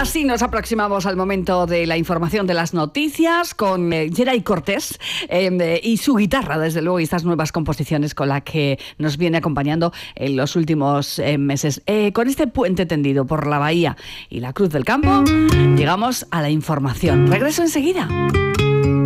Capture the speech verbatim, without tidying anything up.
Así nos aproximamos al momento de la información de las noticias con eh, Geray Cortés eh, y su guitarra, desde luego, y estas nuevas composiciones con las que nos viene acompañando en los últimos eh, meses. Eh, con este puente tendido por la Bahía y la Cruz del Campo, llegamos a la información. Regreso enseguida.